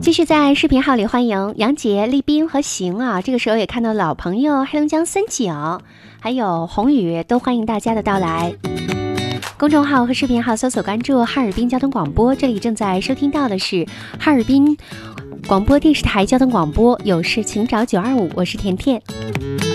继续在视频号里欢迎杨杰、立斌和行啊，这个时候也看到老朋友黑龙江森景，还有宏宇，都欢迎大家的到来。公众号和视频号搜索关注哈尔滨交通广播，这里正在收听到的是哈尔滨广播电视台交通广播，有事请找925，我是甜甜。